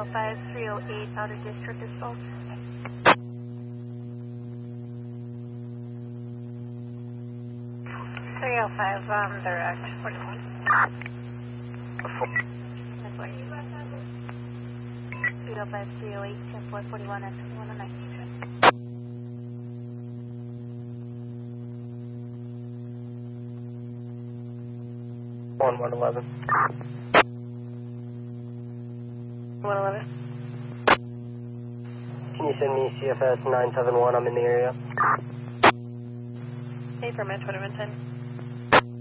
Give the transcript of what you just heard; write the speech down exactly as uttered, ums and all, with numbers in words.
oh five, three oh eight, outer district assault. three oh five, um, direct, forty-one. three oh five, three oh eight, ten four, forty-one, and twenty-one oh nine. one one eleven. one eleven. Can you send me C F S nine seven one? I'm in the area. Hey, for Metro ten.